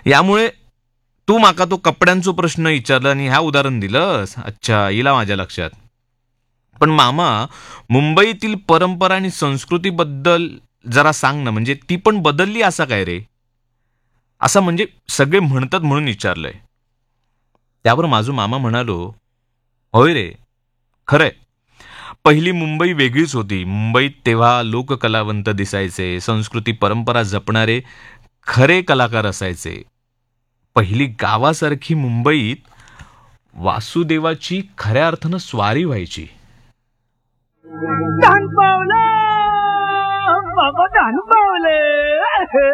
यामुळे तू माका तो कपड्यांचो प्रश्न विचारला आणि ह्या उदाहरण दिलंस. अच्छा, येला माझ्या लक्षात. पण मामा, मुंबईतील परंपरा आणि संस्कृतीबद्दल जरा सांग ना. म्हणजे ती पण बदलली असा काय रे? असं म्हणजे सगळे म्हणतात म्हणून विचारलंय. त्यावर माझो मामा म्हणालो, होय रे, खरंय. पहिली मुंबई वेगळीच होती. मुंबईत तेव्हा लोककलावंत दिसायचे, संस्कृती परंपरा जपणारे खरे कलाकार असायचे. पहिली गावासारखी मुंबईत वासुदेवाची खऱ्या अर्थानं स्वारी व्हायची. धान पावलं बाबा, धान पावलं.